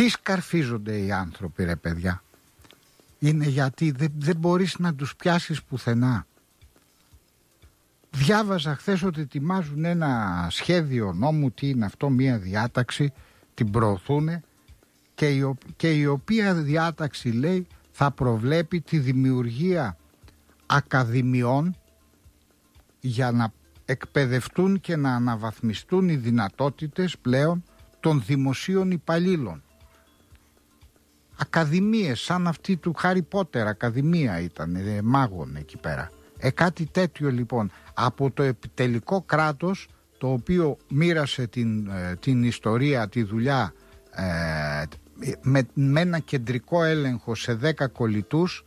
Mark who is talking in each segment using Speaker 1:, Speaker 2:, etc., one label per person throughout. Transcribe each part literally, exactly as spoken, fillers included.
Speaker 1: Τι σκαρφίζονται οι άνθρωποι, ρε παιδιά? Είναι γιατί δεν, δεν μπορείς να τους πιάσεις πουθενά. Διάβαζα χθες ότι ετοιμάζουν ένα σχέδιο νόμου, τι είναι αυτό, μία διάταξη, την προωθούν και η, και η οποία διάταξη, λέει, θα προβλέπει τη δημιουργία ακαδημιών για να εκπαιδευτούν και να αναβαθμιστούν οι δυνατότητες πλέον των δημοσίων υπαλλήλων. Ακαδημίες σαν αυτή του Χάρι Πότερ, ακαδημία ήταν, ε, μάγων εκεί πέρα. Ε, κάτι τέτοιο λοιπόν από το επιτελικό κράτος, το οποίο μοίρασε την, ε, την ιστορία, τη δουλειά ε, με, με ένα κεντρικό έλεγχο σε δέκα κολλητούς,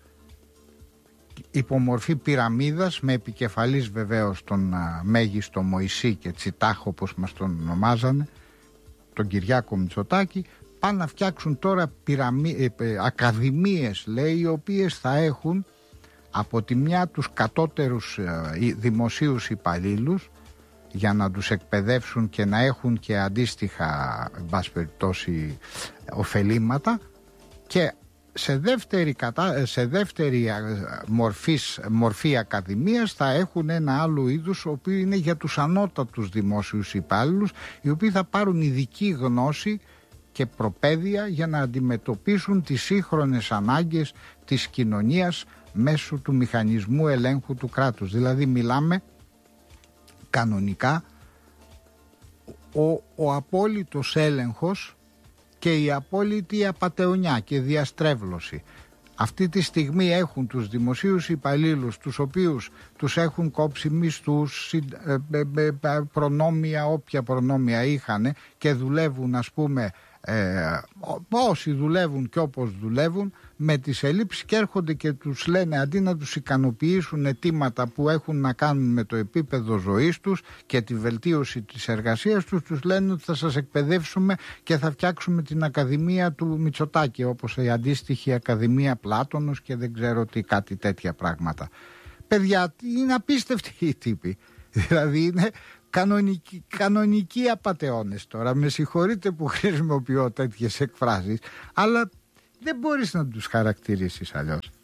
Speaker 1: υπομορφή πυραμίδας, με επικεφαλής βεβαίως τον α, μέγιστο Μωυσή και Τσιτάχ, όπως μας τον ονομάζανε, τον Κυριάκο Μητσοτάκη. Πάνε να φτιάξουν τώρα πυραμί, ε, ακαδημίες, λέει, οι οποίες θα έχουν από τη μια τους κατώτερους ε, δημοσίους υπαλλήλους για να τους εκπαιδεύσουν και να έχουν και αντίστοιχα, εν πάση περιπτώσει, ωφελήματα, και σε δεύτερη, κατα... σε δεύτερη μορφής, μορφή ακαδημίας θα έχουν ένα άλλο είδους, ο οποίο είναι για τους ανώτατους δημόσιους υπάλληλους, οι οποίοι θα πάρουν ειδική γνώση και προπαίδεια για να αντιμετωπίσουν τις σύγχρονες ανάγκες της κοινωνίας μέσω του μηχανισμού ελέγχου του κράτους. Δηλαδή μιλάμε κανονικά ο, ο απόλυτος έλεγχος και η απόλυτη απατεωνιά και διαστρέβλωση. Αυτή τη στιγμή έχουν τους δημοσίους υπαλλήλους, τους οποίους τους έχουν κόψει μισθούς, προνόμια, όποια προνόμια είχαν, και δουλεύουν, ας πούμε, ε, όσοι δουλεύουν και όπως δουλεύουν, με τις ελλείψεις, και έρχονται και τους λένε, αντί να τους ικανοποιήσουν αιτήματα που έχουν να κάνουν με το επίπεδο ζωής τους και τη βελτίωση της εργασίας τους, τους λένε ότι θα σας εκπαιδεύσουμε και θα φτιάξουμε την Ακαδημία του Μητσοτάκη, όπως η αντίστοιχη Ακαδημία Πλάτωνος και δεν ξέρω τι, κάτι τέτοια πράγματα. Παιδιά, είναι απίστευτοι οι τύποι. Δηλαδή είναι κανονικοί, κανονικοί απατεώνες τώρα. Με συγχωρείτε που χρησιμοποιώ τέτοιες εκφράσεις, αλλά δεν μπορείς να τους χαρακτηρίσεις αλλιώς.